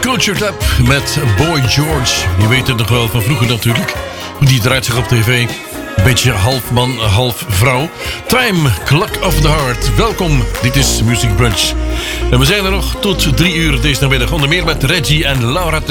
Culture Club met Boy George. Je weet het nog wel van vroeger natuurlijk. Hoe die draait zich op tv. Een beetje half man, half vrouw. Time, Clock of the Heart. Welkom, dit is Music Brunch. En we zijn er nog tot 3 uur deze namiddag. Onder meer met Reggie en Laura.